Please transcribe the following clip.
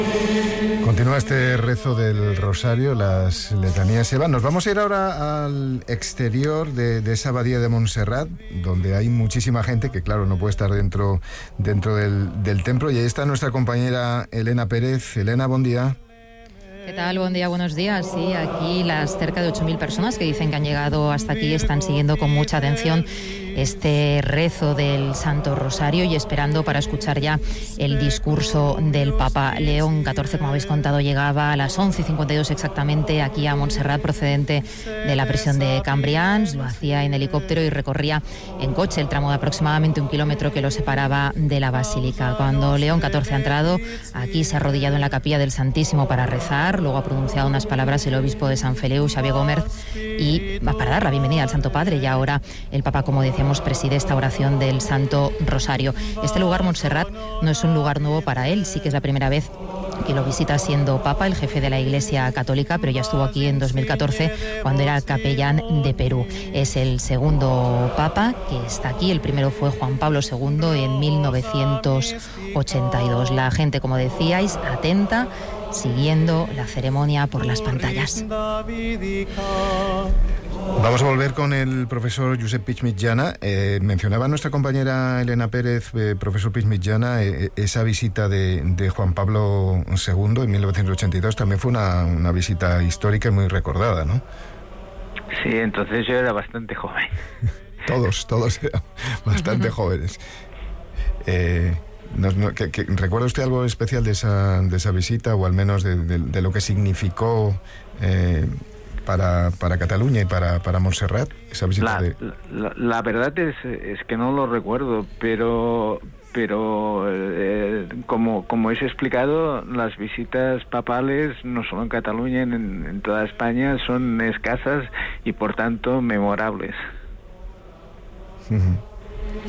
Continúa este rezo del Rosario, las letanías. Eva, nos vamos a ir ahora al exterior de esa abadía de Montserrat, donde hay muchísima gente que, claro, no puede estar dentro del templo. Y ahí está nuestra compañera Elena Pérez. Elena, buen día. ¿Qué tal? Buen día, buenos días. Sí, aquí las cerca de 8.000 personas que dicen que han llegado hasta aquí están siguiendo con mucha atención este rezo del Santo Rosario y esperando para escuchar ya el discurso del Papa. León XIV, como habéis contado, llegaba a las 11:52 exactamente aquí a Montserrat, procedente de la prisión de Cambrians. Lo hacía en helicóptero y recorría en coche el tramo de aproximadamente 1 kilómetro que lo separaba de la Basílica. Cuando León XIV ha entrado, aquí se ha arrodillado en la capilla del Santísimo para rezar. Luego ha pronunciado unas palabras el obispo de San Feliu, Xavier Gómez, y va para dar la bienvenida al Santo Padre. Y ahora el Papa, como decíamos, preside esta oración del Santo Rosario. Este lugar, Montserrat, no es un lugar nuevo para él. Sí que es la primera vez que lo visita siendo Papa, el jefe de la Iglesia Católica, pero ya estuvo aquí en 2014 cuando era capellán de Perú. Es el segundo Papa que está aquí. El primero fue Juan Pablo II en 1982. La gente, como decíais, atenta, siguiendo la ceremonia por las pantallas. Vamos a volver con el profesor Josep Puig Mitjana. Mencionaba nuestra compañera Elena Pérez, profesor Puig Mitjana, esa visita de Juan Pablo II en 1982. También fue una visita histórica y muy recordada, ¿no? Sí, entonces yo era bastante joven. Todos eran bastante jóvenes. ¿Recuerda usted algo especial de esa visita, o al menos de lo que significó para Cataluña y para Montserrat, esa visita? La verdad es que no lo recuerdo, pero como he explicado, las visitas papales, no solo en Cataluña, en toda España, son escasas y por tanto memorables. Uh-huh.